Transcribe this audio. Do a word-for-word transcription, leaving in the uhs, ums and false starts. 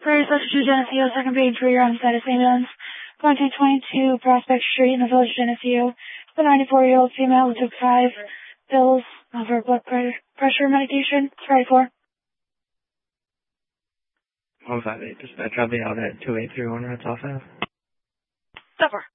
Prairie Social two Geneseo, second page for your on status ambulance. Going to twenty-two Prospect Street in the village of Geneseo. The ninety-four-year-old female who took five pills for blood pressure medication. Friday four. one five eight, dispatch, I'll be out at two eight three one, that's off Ave. Stop her.